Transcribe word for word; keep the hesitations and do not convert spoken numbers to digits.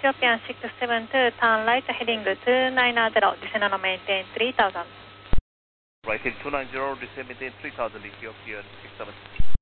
Ethiopian six seven two, turn right heading two nine zero, descend and maintain three thousand. Right, heading two nine zero, descend maintain three thousand, Ethiopian six seven two.